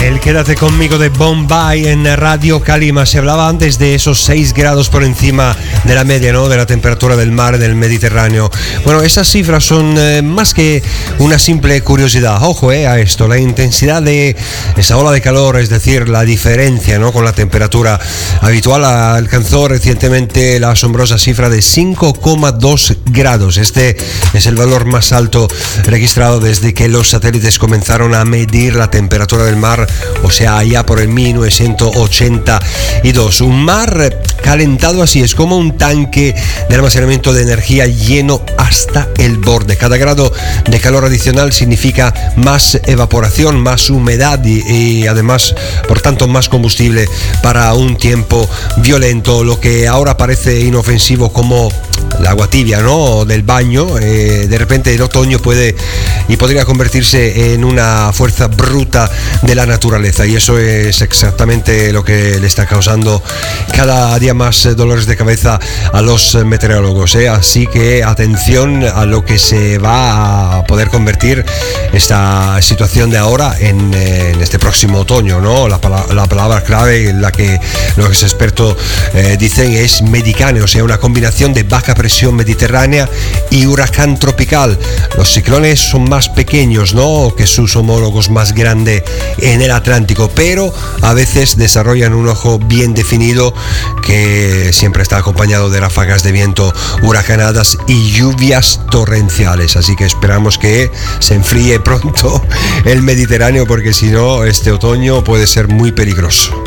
El Quédate conmigo de Bombay en Radio Calima. Se hablaba antes de esos 6 grados por encima de la media, ¿no?, de la temperatura del mar en el Mediterráneo. Bueno, esas cifras son más que una simple curiosidad. Ojo a esto, la intensidad de esa ola de calor, es decir, la diferencia, ¿no?, con la temperatura habitual, alcanzó recientemente la asombrosa cifra de 5,2 grados. Este es el valor más alto registrado desde que los satélites comenzaron a medir la temperatura del mar, o sea, allá por el 1982. Un mar calentado así es como un tanque de almacenamiento de energía lleno hasta el borde. Cada grado de calor adicional significa más evaporación, más humedad y además, por tanto, más combustible para un tiempo violento. Lo que ahora parece inofensivo como el agua tibia, ¿no?, del baño, de repente el otoño podría convertirse en una fuerza bruta de la naturaleza, y eso es exactamente lo que le está causando cada día más dolores de cabeza a los meteorólogos, así que atención a lo que se va a poder convertir esta situación de ahora en este próximo otoño, ¿no? La palabra clave, la que los expertos dicen, es medicáneo, o sea, una combinación de baja presión mediterránea y huracán tropical. Los ciclones son más pequeños, ¿no?, que sus homólogos más grandes en el Atlántico, pero a veces desarrollan un ojo bien definido que siempre está acompañado de ráfagas de viento huracanadas y lluvias torrenciales. Así que esperamos que se enfríe pronto el Mediterráneo, porque si no, este otoño puede ser muy peligroso.